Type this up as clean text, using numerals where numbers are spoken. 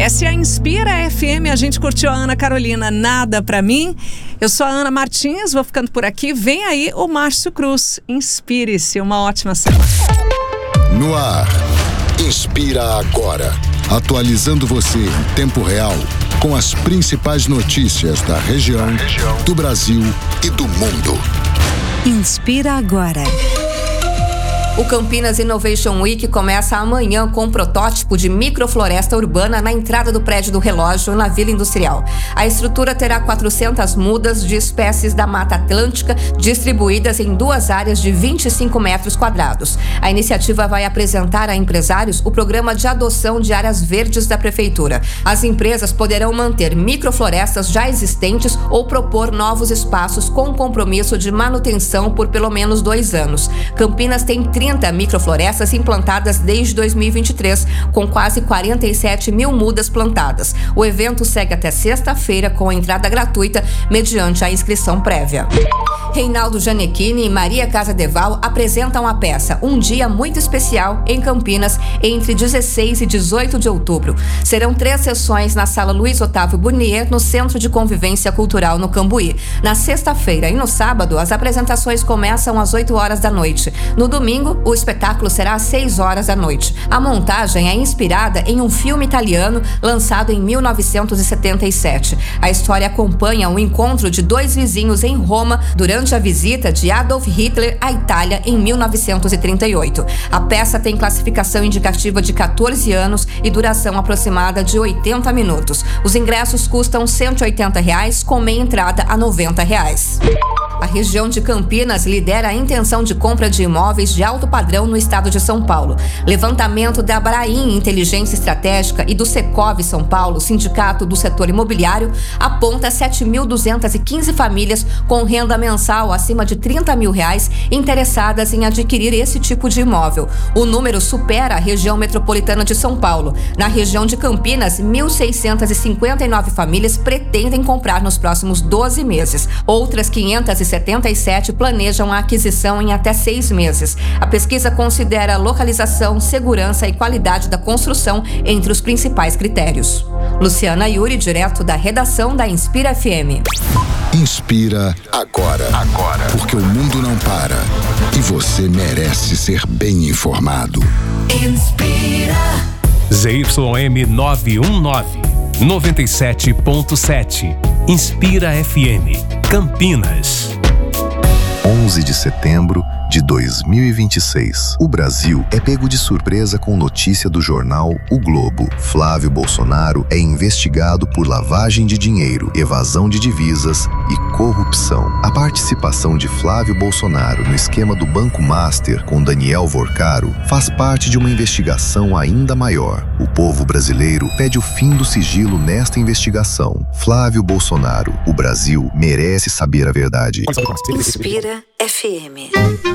Essa é a Inspira FM, a gente curtiu a Ana Carolina, Nada Pra Mim. Eu sou a Ana Martins, vou ficando por aqui. Vem aí o Márcio Cruz. Inspire-se, uma ótima semana. No ar, Inspira Agora. Atualizando você em tempo real com as principais notícias da região, do Brasil e do mundo. Inspira Agora. O Campinas Innovation Week começa amanhã com um protótipo de microfloresta urbana na entrada do prédio do Relógio, na Vila Industrial. A estrutura terá 400 mudas de espécies da Mata Atlântica distribuídas em 2 áreas de 25 metros quadrados. A iniciativa vai apresentar a empresários o programa de adoção de áreas verdes da Prefeitura. As empresas poderão manter microflorestas já existentes ou propor novos espaços com compromisso de manutenção por pelo menos 2 anos. Campinas tem 30 microflorestas implantadas desde 2023, com quase 47 mil mudas plantadas. O evento segue até sexta-feira com a entrada gratuita mediante a inscrição prévia. Reinaldo Gianecchini e Maria Casadeval apresentam a peça Um Dia Muito Especial em Campinas entre 16 e 18 de outubro. Serão 3 sessões na Sala Luiz Otávio Burnier, no Centro de Convivência Cultural no Cambuí. Na sexta-feira e no sábado, as apresentações começam às 8 horas da noite. No domingo, o espetáculo será às 6 horas da noite. A montagem é inspirada em um filme italiano lançado em 1977. A história acompanha o encontro de 2 vizinhos em Roma durante a visita de Adolf Hitler à Itália em 1938. A peça tem classificação indicativa de 14 anos e duração aproximada de 80 minutos. Os ingressos custam R$ 180, com meia entrada a R$ 90. A região de Campinas lidera a intenção de compra de imóveis de alto padrão no estado de São Paulo. Levantamento da Abraim Inteligência Estratégica e do Secov São Paulo, sindicato do setor imobiliário, aponta 7.215 famílias com renda mensal acima de R$ 30 mil interessadas em adquirir esse tipo de imóvel. O número supera a região metropolitana de São Paulo. Na região de Campinas, 1.659 famílias pretendem comprar nos próximos 12 meses. Outras 577 planejam a aquisição em até 6 meses. A pesquisa considera localização, segurança e qualidade da construção entre os principais critérios. Luciana Yuri, direto da redação da Inspira FM. Inspira Agora. Porque o mundo não para e você merece ser bem informado. Inspira. ZYM 919, 97.7. Inspira FM, Campinas. 11 de setembro de 2026. O Brasil é pego de surpresa com notícia do jornal O Globo. Flávio Bolsonaro é investigado por lavagem de dinheiro, evasão de divisas e corrupção. A participação de Flávio Bolsonaro no esquema do Banco Master com Daniel Vorcaro faz parte de uma investigação ainda maior. O povo brasileiro pede o fim do sigilo nesta investigação. Flávio Bolsonaro, o Brasil merece saber a verdade. Inspira FM.